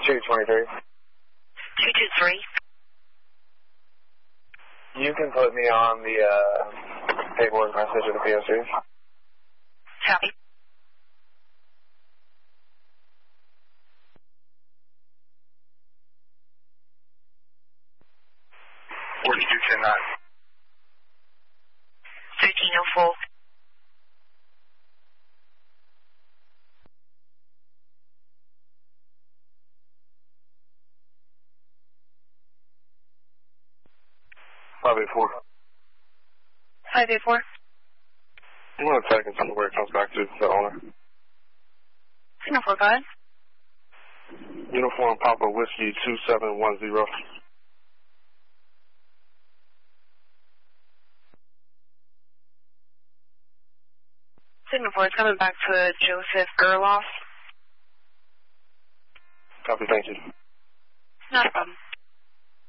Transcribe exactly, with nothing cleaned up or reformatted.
two twenty-three. two two three. You can put me on the uh, paperwork message of the P O C. Copy. forty-two ten nine. thirteen oh four. five eight four. five eight four. I'm going to check and see where it comes back to the owner. Signal four, go ahead. Uniform Papa Whiskey two seven one zero. Signal four, it's coming back to Joseph Gerloff. Copy, thank you. Not a problem.